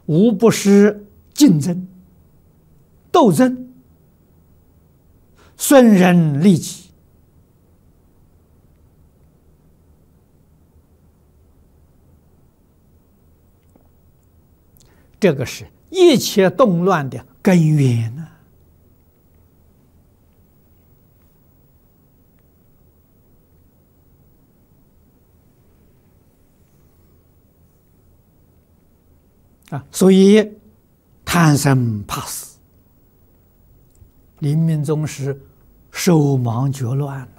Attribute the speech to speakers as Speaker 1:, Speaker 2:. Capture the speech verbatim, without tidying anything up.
Speaker 1: 无不是竞争、斗争、损人利己。这个是一切动乱的根源呢。啊，所以贪生怕死，临命终时手忙脚乱了。